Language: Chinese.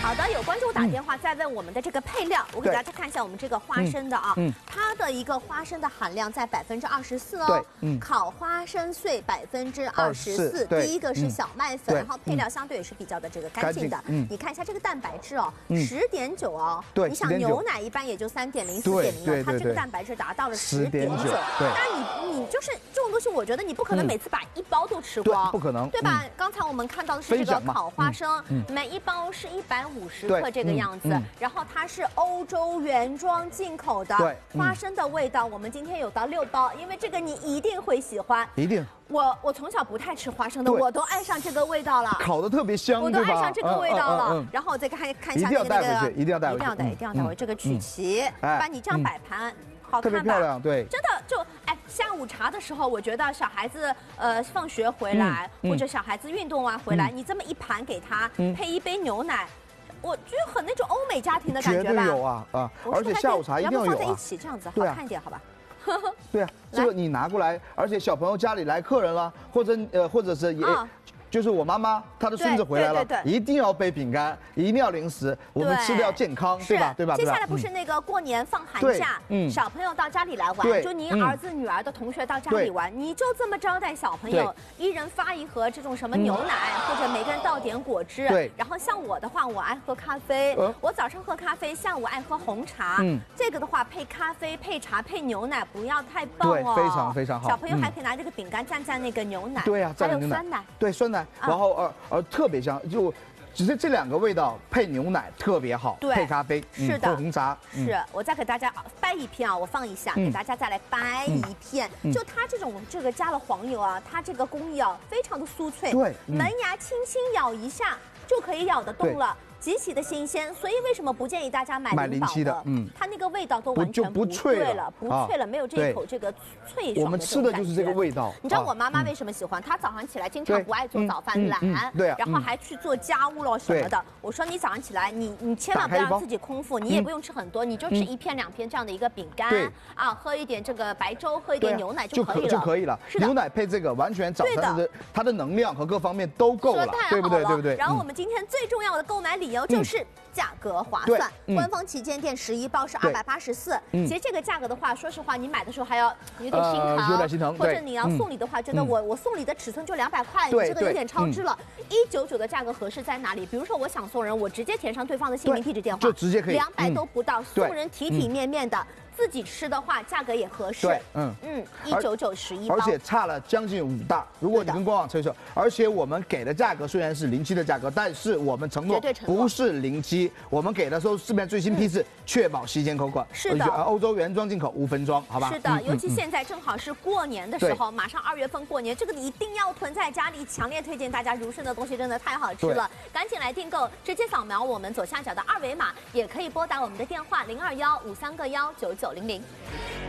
好的，有观众打电话在问我们的这个配料，我给大家看一下我们这个花生的啊，它的一个花生的含量在24%哦，烤花生碎24%，第一个是小麦粉，然后配料相对也是比较的这个干净的。你看一下这个蛋白质哦，10.9哦， 对， 你想牛奶一般也就3.0、4.0了，它这个蛋白质达到了10.9，那你就是这种东西，我觉得你不可能每次把1包都吃光， 不可能， 对吧？刚才我们看到的是这个烤花生，每1包是150克这个样子，然后它是欧洲原装进口的，花生的味道我们今天有到6包，因为这个你一定会喜欢， 一定。 我从小不太吃花生的，我都爱上这个味道了， 烤的特别香， 我都爱上这个味道了。然后我再看一下那个， 一定要带回这个曲奇，把你这样摆盘。好看吧？ 特别漂亮，对， 真的就下午茶的时候，我觉得小孩子放学回来，或者小孩子运动完回来，你这么一盘给他，配一杯牛奶，我觉得很那种欧美家庭的感觉吧。 绝对有啊，而且下午茶一定要有放在一起，这样子好看一点，好吧？ 对啊，这个你拿过来，而且小朋友家里来客人了，或者是也。就是我妈妈，她的孙子回来了，一定要备饼干，一定要零食，我们吃的要健康，对吧？对吧？ 接下来不是那个过年放寒假，小朋友到家里来玩，就您儿子女儿的同学到家里玩，你就这么招待小朋友，一人发一盒这种什么牛奶，或者每个人倒点果汁。对。然后像我的话，我爱喝咖啡，我早上喝咖啡，下午爱喝红茶。这个的话配咖啡、配茶、配牛奶，不要太棒哦。 对，非常非常好。 小朋友还可以拿这个饼干蘸那个牛奶。 对呀， 还有酸奶。 对，酸奶。然后特别香，就只是这2个味道配牛奶特别好，配咖啡是的， 配红茶是。我再给大家掰一片啊，我放一下，给大家再来掰一片。就它这个加了黄油啊，它这个工艺啊非常的酥脆，对，门牙轻轻咬一下就可以咬得动了。极其的新鲜，所以为什么不建议大家买零保的？它那个味道都完全不脆了，不脆了，没有这一口这个脆爽的。 我们吃的就是这个味道。 你知道我妈妈为什么喜欢？她早上起来经常不爱做早饭，懒，对，然后还去做家务了什么的。我说你早上起来，你千万不要让自己空腹，你也不用吃很多，你就吃1片2片这样的一个饼干啊，喝一点这个白粥，喝一点牛奶就可以了。牛奶配这个，完全早餐的它的能量和各方面都够了，对不对？对不对？然后我们今天最重要的购买理由就是价格划算，官方旗舰店11包是284。其实这个价格的话，说实话，你买的时候还要有点心疼，或者你要送礼的话，觉得我送礼的尺寸就200块，你这个有点超支了。199的价格合适在哪里？比如说我想送人，我直接填上对方的姓名、地址、电话， 就直接可以 ，200都不到，送人体体面面的。自己吃的话，价格也合适。199 11包， 而且差了将近5大。如果你跟官网测试，而且我们给的价格虽然是07的价格，但是我们承诺不是07，我们给的时候市面最新批次，确保新鲜口感。 是的， 欧洲原装进口无分装，好吧？ 是的，尤其现在正好是过年的时候，马上2月份过年，这个你一定要囤在家里。强烈推荐大家，如参的东西真的太好吃了，赶紧来订购，直接扫描我们左下角的2维码，也可以拨打我们的电话0215319900。